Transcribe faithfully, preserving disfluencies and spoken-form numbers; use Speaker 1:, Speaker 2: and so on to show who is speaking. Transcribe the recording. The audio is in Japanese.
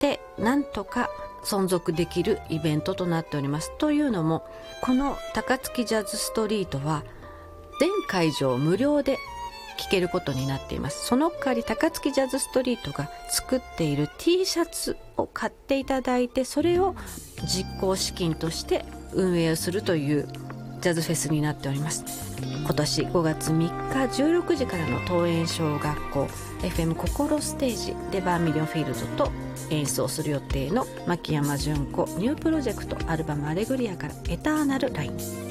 Speaker 1: ってなんとか存続できるイベントとなっております。というのも、この高槻ジャズストリートは全会場無料で聴けることになっています。その代わり高槻ジャズストリートが作っている T シャツを買っていただいて、それを実行資金として運営をするというジャズフェスになっております。今年ごがつみっかじゅうろくじからの東園小学校 エフエム 心ステージでバーミリオンフィールドと演奏する予定の牧山純子ニュープロジェクトアルバムアレグリアからエターナルライン。